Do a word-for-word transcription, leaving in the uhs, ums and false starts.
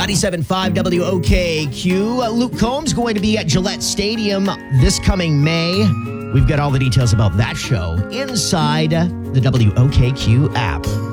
ninety-seven point five W O K Q. Uh, Luke Combs going to be at Gillette Stadium this coming May. We've got all the details about that show inside the W O K Q app.